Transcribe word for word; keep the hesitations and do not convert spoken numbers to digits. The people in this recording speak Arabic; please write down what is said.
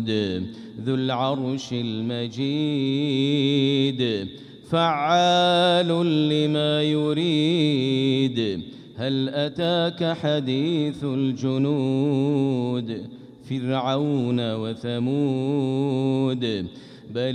ذو العرش المجيد فعال لما يريد هل أتاك حديث الجنود فرعون وثمود بل